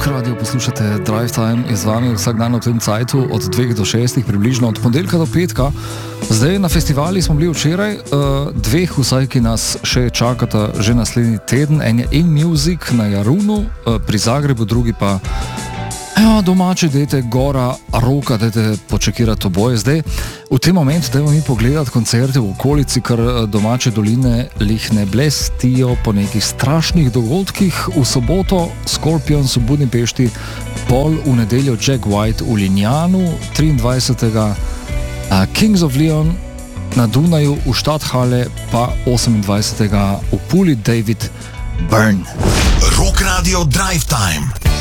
Rock Radio poslušate Drive Time in z vami vsak dan v tem cajtu od 2 do 6, približno od ponedeljka do petka. Zdaj na festivali smo bili včeraj, dveh vsaj, ki nas še čakata že naslednji teden. En je In-Music na Jarunu pri Zagrebu, drugi pa domači, dajte Gora Roka, dajte počekirati oboje. Zdaj, v tem momentu dajmo mi pogledati koncerte v okolici, ker domače doline lih ne blestijo po nekih strašnih dogodkih. V soboto Scorpions v Budimpešti, pol v nedeljo Jack White v Linjanu, 23. Kings of Leon na Dunaju v Stadthalle, pa 28. v Puli David Byrne. Rock Radio Drive Time.